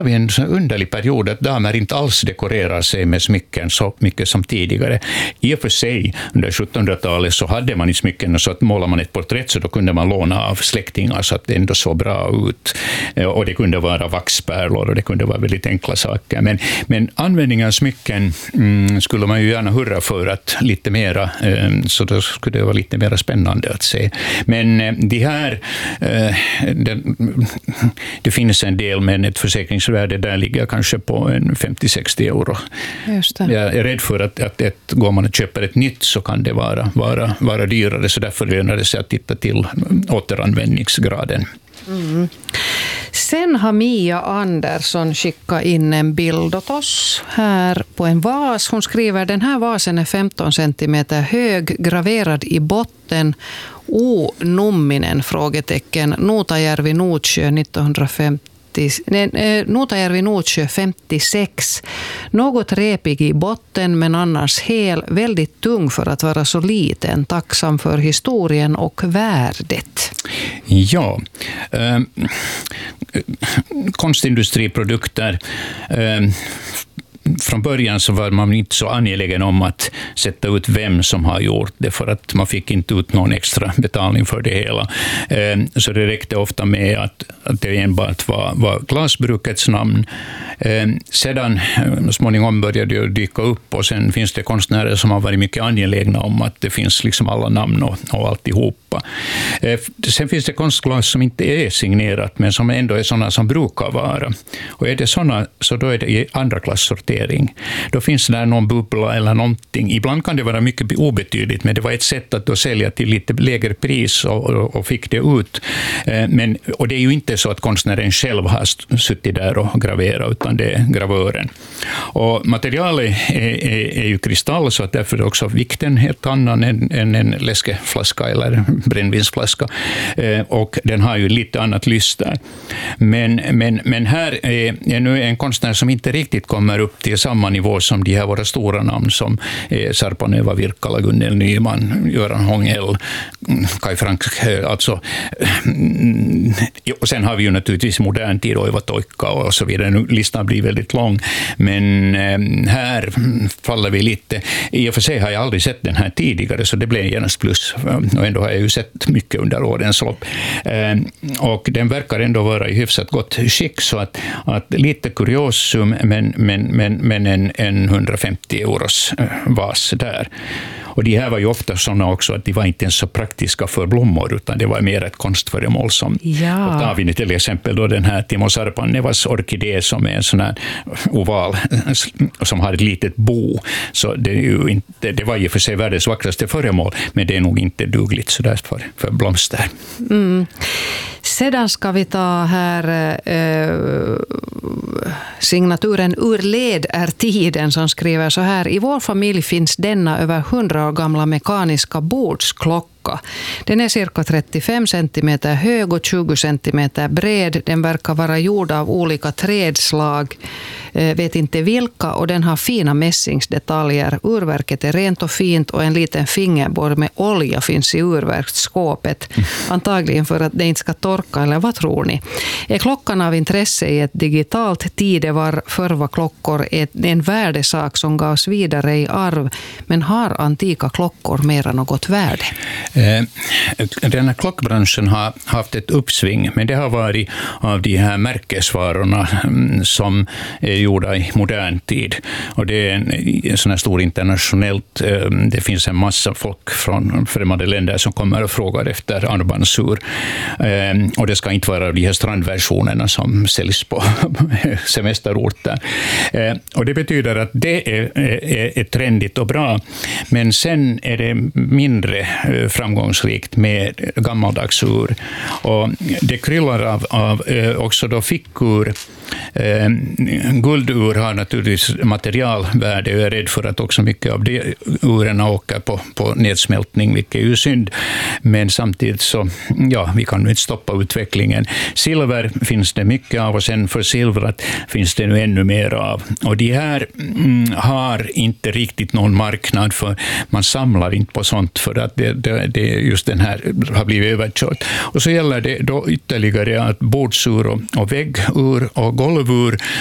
vi en sån underlig period att damer inte alls dekorerar sig med smycken så mycket som tidigare. I och för sig, under 1700-talet så hade man i smycken så att målar man ett porträtt så då kunde man låna av släktingar så att det ändå såg bra ut. Och det kunde vara vaxpärlor och det kunde vara väldigt enkla saker. Men användningen av smycken skulle man ju gärna hurra för att lite mera, så då skulle det vara lite mer spännande att se. Men de här, det finns en del, men ett försäkringsvärde där ligger kanske på en 50-60 euro. Just det. Jag är rädd för att går man och köper ett nytt så kan det vara dyrare, så därför lönar det sig att titta till återanvändningsgraden. Mm. Sen har Mia Andersson skickat in en bild åt oss här på en vas. Hon skriver: den här vasen är 15 centimeter hög, graverad i botten. Numminen? Frågetecken. Nuutajärvi Nuutsjö 1950. Nuutajärvi Nuutsjö 56. Något repig i botten men annars hel. Väldigt tung för att vara så liten. Tacksam för historien och värdet. Ja, konstindustriprodukter. Från början så var man inte så angelägen om att sätta ut vem som har gjort det, för att man fick inte ut någon extra betalning för det hela. Så det räckte ofta med att det enbart var glasbrukets namn. Sedan småningom började det dyka upp, och sen finns det konstnärer som har varit mycket angelägna om att det finns liksom alla namn och alltihopa. Sen finns det konstglas som inte är signerat men som ändå är sådana som brukar vara. Och är det sådana så då är det i andra klassortering. Då finns det där någon bubbla eller någonting. Ibland kan det vara mycket obetydligt, men det var ett sätt att då sälja till lite lägre pris och fick det ut. Och det är ju inte så att konstnären själv har suttit där och graverat, utan det är gravören. Och materialet är ju kristall, så att därför är också vikten helt annan än en läskeflaska eller brännvinsflaska. Och den har ju lite annat lyst där. Men här är nu en konstnär som inte riktigt kommer upp till samma nivå som de här våra stora namn som Sarpaneva, Virkala, Gunnel Nyman, Göran Hångell, Kai Frank. Alltså, och sen har vi ju naturligtvis modern tid, Oiva Toikka och så vidare. Nu listan blir väldigt lång, men här faller vi lite. I och för sig har jag aldrig sett den här tidigare, så det blev genast plus. Och ändå har jag ju sett mycket under årens lopp. Och den verkar ändå vara i hyfsat gott skick, så att lite kuriosum, men en 150 euros vas där. Och de här var ju ofta sådana också att de var inte ens så praktiska för blommor, utan det var mer ett konstföremål som tar vi till exempel då den här Timo Sarpanevas orkidé som är en sån här oval som har ett litet bo. Så det är ju inte, det var ju för sig världens vackraste föremål, men det är nog inte dugligt så där för blomster. Mm. Sedan ska vi ta här signaturen Ur led är tiden, som skriver så här: i vår familj finns denna över 100 år gamla mekaniska bordsklocka. Den är cirka 35 centimeter hög och 20 centimeter bred. Den verkar vara gjord av olika trädslag, vet inte vilka, och den har fina mässingsdetaljer. Urverket är rent och fint, och en liten fingerborr med olja finns i urverksskåpet. Antagligen för att det inte ska torka, eller vad tror ni? Är klockan av intresse i ett digitalt tidevarv? Förr var klockor en värdesak som gavs vidare i arv, men har antika klockor mera något värde? Den här klockbranschen har haft ett uppsving, men det har varit av de här märkesvarorna som är gjorda i modern tid. Och det är en sån här stor internationellt, det finns en massa folk från främmande länder som kommer och frågar efter armbandsur. Och det ska inte vara de här strandversionerna som säljs på semesterorter. Och det betyder att det är trendigt och bra, men sen är det mindre framgångsrikt med gammaldags ur. Och det kryllar av också då fickur, Guldur har naturligtvis materialvärde och jag är rädd för att också mycket av de urerna åker på nedsmältning, vilket är ju synd. Men samtidigt så, ja, vi kan nu inte stoppa utvecklingen. Silver finns det mycket av och sen för silvret finns det nu ännu mer av. Och de här har inte riktigt någon marknad, för man samlar inte på sånt, för att det just den här har blivit överkört. Och så gäller det då ytterligare att bordsur och väggur och golvur